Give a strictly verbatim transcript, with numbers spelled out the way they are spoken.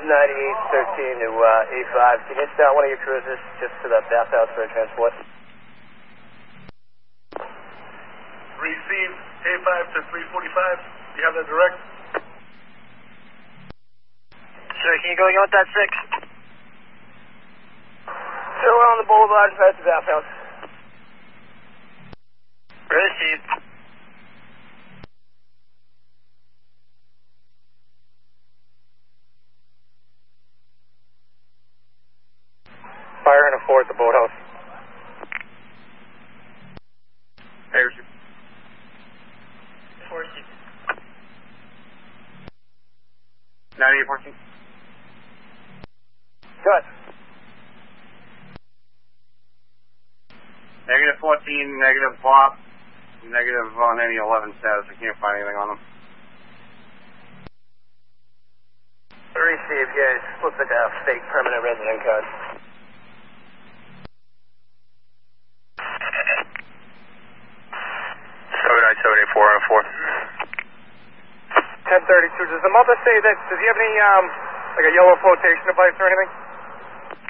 ninety-eight thirteen to uh, A five. Can you start one of your cruisers just to the bathhouse for a transport? Receive A five to three forty-five. Do you have that direct? Sir, can you go? You want that six? Sir, we're on the boulevard past the bathhouse. Received. Fire in a four at the boathouse. Hey, receive. four six. ninety-eight fourteen. Good. Negative fourteen, negative flop, negative on any eleven status. I can't find anything on them. Receive, yeah, it looks like a fake permanent resident card. seven nine seven eight four on four. ten thirty-two, does the mother say that, does he have any, um, like a yellow flotation device or anything?